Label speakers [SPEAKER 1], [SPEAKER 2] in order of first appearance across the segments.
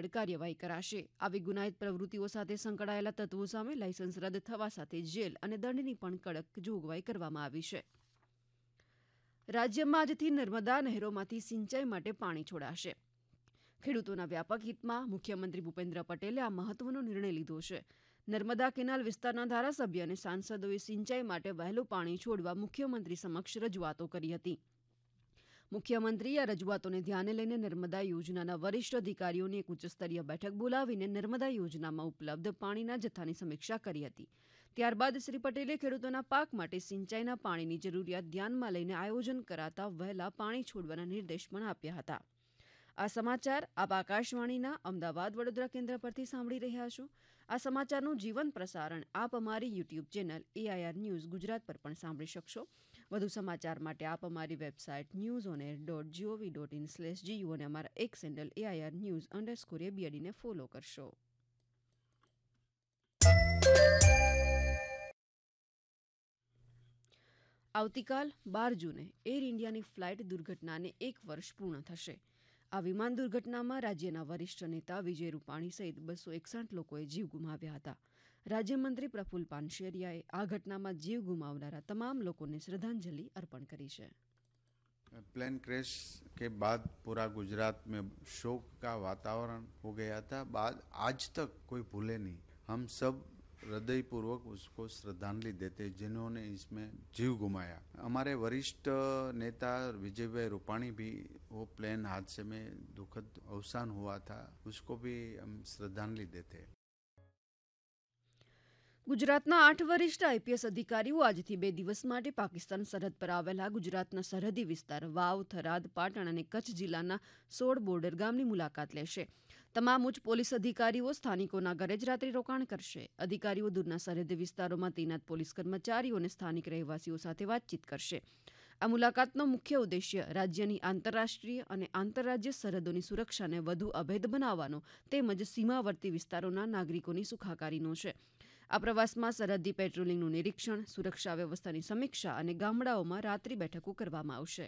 [SPEAKER 1] કાર્યવાહી કરાશે. આવી ગુનાહિત પ્રવૃત્તિઓ સાથે સંકળાયેલા તત્વો સામે લાયસન્સ રદ થવા સાથે જેલ અને દંડની પણ કડક જોગવાઈ કરવામાં આવી છે. રાજ્યમાં આજથી નર્મદા નહેરોમાંથી સિંચાઈ માટે પાણી છોડાશે. ખેડૂતોના વ્યાપક હિતમાં મુખ્યમંત્રી ભૂપેન્દ્ર પટેલે આ મહત્વનો નિર્ણય લીધો છે. નર્મદા કેનાલ વિસ્તારના ધારાસભ્ય અને સાંસદોએ સિંચાઈ માટે વહેલું પાણી છોડવા મુખ્યમંત્રી સમક્ષ રજૂઆતો કરી હતી. મુખ્યમંત્રીએ આ રજૂઆતોને ધ્યાને લઈને નર્મદા યોજનાના વરિષ્ઠ અધિકારીઓની એક ઉચ્ચસ્તરીય બેઠક બોલાવીને નર્મદા યોજનામાં ઉપલબ્ધ પાણીના જથ્થાની સમીક્ષા કરી હતી. ત્યારબાદ શ્રી પટેલે ખેડૂતોના પાક માટે સિંચાઈના પાણીની જરૂરિયાત ધ્યાનમાં લઈને આયોજન કરાતા વહેલા પાણી છોડવાના નિર્દેશ પણ આપ્યા હતા. આ સમાચાર આપ આકાશવાણીના અમદાવાદ વડોદરા કેન્દ્ર પરથી સાંભળી રહ્યા છો. આ સમાચારનું જીવંત પ્રસારણ આપ અમારી YouTube channel AIR news Gujarat પર પણ સાંભળી શકશો. વધુ સમાચાર માટે આપ અમારી વેબસાઇટ newsonair.gov.in/gu અને અમારા એક્સ હેન્ડલ AIR_news_ABD ને ફોલો કરશો. આવતીકાલ 12 જૂને એર ઇન્ડિયાની ફ્લાઇટ દુર્ઘટનાને 1 વર્ષ પૂર્ણ થશે. આ વિમાન દુર્ઘટનામાં રાજ્યના વરિષ્ઠ નેતા વિજય રૂપાણી સહિત 261 લોકોએ જીવ ગુમાવ્યા હતા. રાજ્યમંત્રી પ્રફુલ્લ પાનશેરિયાએ આ ઘટનામાં જીવ ગુમાવનારા તમામ લોકોને શ્રદ્ધાંજલિ अर्पण करी है.
[SPEAKER 2] प्लेन क्रैश के बाद पूरा गुजरात में शोक का वातावरण हो गया था. बाद आज तक कोई भूले नहीं. हम सब हृदयपूर्वक उसको श्रद्धांजलि देते जिन्होंने इसमें जीव गुमाया. हमारे वरिष्ठ नेता विजय भाई रूपाणी भी वो प्लेन हादसे में दुखद अवसान हुआ था. उसको भी हम श्रद्धांजलि देते.
[SPEAKER 1] ગુજરાતના 8 વરિષ્ઠ આઈપીએસ અધિકારીઓ આજથી 2 દિવસ માટે પાકિસ્તાન સરહદ પર આવેલા ગુજરાતના સરહદી વિસ્તાર વાવ, થરાદ, પાટણ અને કચ્છ જિલ્લાના 16 બોર્ડર ગામની મુલાકાત લેશે. તમામ ઉચ્ચ પોલીસ અધિકારીઓ સ્થાનિકોના ઘરે જ રાત્રિ રોકાણ કરશે. અધિકારીઓ દૂરના સરહદી વિસ્તારોમાં તૈનાત પોલીસ કર્મચારીઓ અને સ્થાનિક રહેવાસીઓ સાથે વાતચીત કરશે. આ મુલાકાતનો મુખ્ય ઉદ્દેશ્ય રાજ્યની આંતરરાષ્ટ્રીય અને આંતરરાજ્ય સરહદોની સુરક્ષાને વધુ અભેદ બનાવવાનો તેમજ સીમાવર્તી વિસ્તારોના નાગરિકોની સુખાકારીનો છે. આ પ્રવાસમાં સરહદી પેટ્રોલિંગનું નિરીક્ષણ, સુરક્ષા વ્યવસ્થાની સમીક્ષા અને ગામડાઓમાં રાત્રિ બેઠકો કરવામાં આવશે.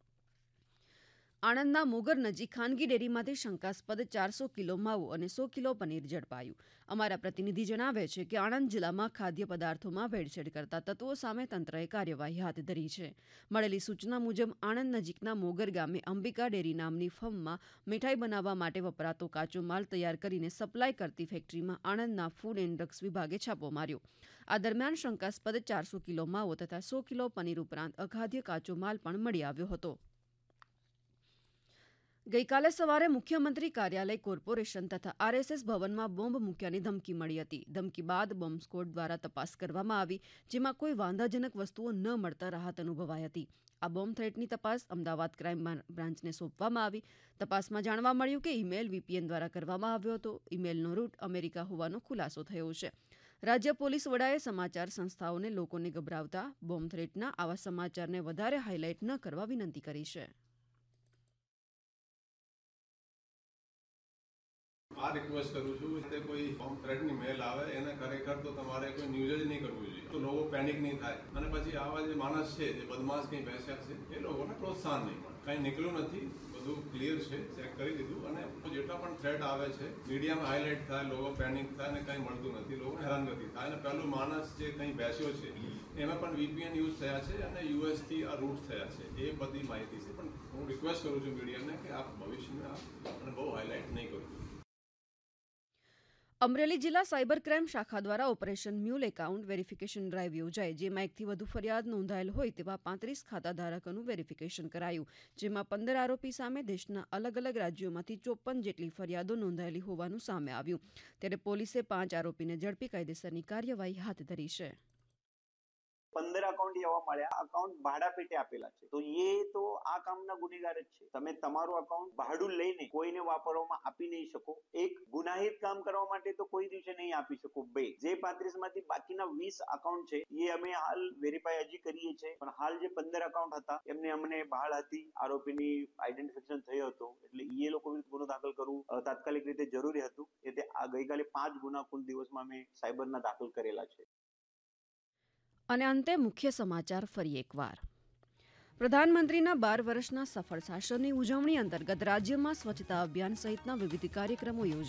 [SPEAKER 1] આણંદના મોગર નજીક ખાનગી ડેરીમાંથી શંકાસ્પદ 400 કિલો માવો અને 100 કિલો પનીર ઝડપાયું. અમારા પ્રતિનિધિ જણાવે છે કે આણંદ જિલ્લામાં ખાદ્ય પદાર્થોમાં ભેળસેળ કરતા તત્વો સામે તંત્રએ કાર્યવાહી હાથ ધરી છે. મળેલી સૂચના મુજબ આણંદ નજીકના મોગર ગામે અંબિકા ડેરી નામની ફર્મમાં મીઠાઈ બનાવવા માટે વપરાતો કાચો માલ તૈયાર કરીને સપ્લાય કરતી ફેક્ટરીમાં આણંદના ફૂડ એન્ડ ડ્રગ્સ વિભાગે છાપો માર્યો. આ દરમિયાન શંકાસ્પદ 400 કિલો માવો તથા 100 કિલો પનીર ઉપરાંત અખાદ્ય કાચો માલ પણ મળી આવ્યો હતો. ગઈકાલે સવારે મુખ્યમંત્રી કાર્યાલય, કોર્પોરેશન તથા RSS ભવનમાં બોમ્બ મૂક્યાની ધમકી મળી હતી. ધમકી બાદ બોમ્બ સ્ક્વોડ દ્વારા તપાસ કરવામાં આવી, જેમાં કોઈ વાંધાજનક વસ્તુઓ ન મળતા રાહત અનુભવાઈ હતી. આ બોમ્બ થ્રેટની તપાસ અમદાવાદ ક્રાઇમ બ્રાન્ચને સોંપવામાં આવી. તપાસમાં જાણવા મળ્યું કે ઈમેલ VPN દ્વારા કરવામાં આવ્યો હતો. ઈમેલનો રૂટ અમેરિકા હોવાનો ખુલાસો થયો છે. રાજ્ય પોલીસ વડાએ સમાચાર સંસ્થાઓને લોકોને ગભરાવતા બોમ્બ થ્રેટના આવા સમાચારને વધારે હાઇલાઇટ ન કરવા વિનંતી કરી છે.
[SPEAKER 3] આ રિક્વેસ્ટ કરું છું કે કોઈ બોમ્બ થ્રેટની મેલ આવે એને ખરેખર તો તમારે કોઈ ન્યૂઝ જ નહીં કરવું જોઈએ, તો લોકો પેનિક નહીં થાય અને પછી આવા જે માણસ છે જે બદમાશ કંઈ બેસ્યા છે એ લોકોને પ્રોત્સાહન નહીં મળે. કંઈ નીકળ્યું નથી, બધું ક્લિયર છે, ચેક કરી દીધું અને જેટલા પણ થ્રેટ આવે છે મીડિયામાં હાઇલાઇટ થાય, લોકો પેનિક થાય અને કંઈ મળતું નથી, લોકો હેરાનગતિ થાય. અને પહેલો માણસ જે કંઈ બેસ્યો છે એમાં પણ VPN યુઝ થયા છે અને US થી આ રૂટ થયા છે, એ બધી માહિતી છે. પણ હું રિક્વેસ્ટ કરું છું મીડિયાને કે આપ ભવિષ્યમાં અને બહુ હાઇલાઇટ નહીં કરવું.
[SPEAKER 1] અમરેલી જિલ્લા સાયબર ક્રાઇમ શાખા દ્વારા operation mule account verification drive યોજાઈ, જેમાં 1થી વધુ ફરિયાદ નોંધાયેલ હોય તેવા 35 ખાતાધારકોનું વેરિફિકેશન કરાયું, જેમાં 15 આરોપી સામે દેશના અલગ અલગ રાજ્યોમાંથી 54 જેટલી ફરિયાદો નોંધાયેલી હોવાનું સામે આવ્યું. ત્યારે પોલીસે 5 આરોપીને ઝડપી કાયદેસરની કાર્યવાહી હાથ ધરી છે.
[SPEAKER 4] 15 અકાઉન્ટ એવા મળ્યા, અકાઉન્ટ ભાડા પેટે આપેલા છે, તો એ તો આ કામના ગુનેગાર જ છે. તમે તમારું અકાઉન્ટ ભાડું લઈને કોઈને વાપરવામાં આપી નહીં શકો. એક ગુનાહિત કામ કરવા માટે તો કોઈ દિવસે નહીં આપી શકો. 2 જે 35 માંથી બાકીના 20 અકાઉન્ટ છે એ અમે હાલ વેરીફાઈ હજી કરીએ છીએ, પણ હાલ જે 15 અકાઉન્ટ હતા એમને અમને બહાર હતી, આરોપીની આઈડેન્ટિફિકેશન થયો હતો, એટલે એ લોકો વિરુદ્ધ ગુનો દાખલ કરવું તાત્કાલિક રીતે જરૂરી હતું. એટલે આ ગઈકાલે 5 ગુના કુલ દિવસમાં અમે સાયબરના દાખલ કરેલા છે.
[SPEAKER 1] અને અંતે મુખ્ય સમાચાર ફરી એકવાર. પ્રધાનમંત્રીના 12 વર્ષના સફળ શાસનની ઉજવણી અંતર્ગત રાજ્યમાં સ્વચ્છતા અભિયાન સહિતના વિવિધ કાર્યક્રમો યોજાયા.